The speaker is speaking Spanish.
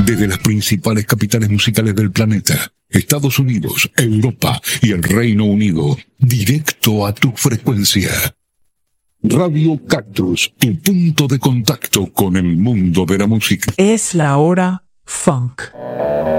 desde las principales capitales musicales del planeta, Estados Unidos, Europa y el Reino Unido, directo a tu frecuencia. Radio Cactus, tu punto de contacto con el mundo de la música. Es la hora funk.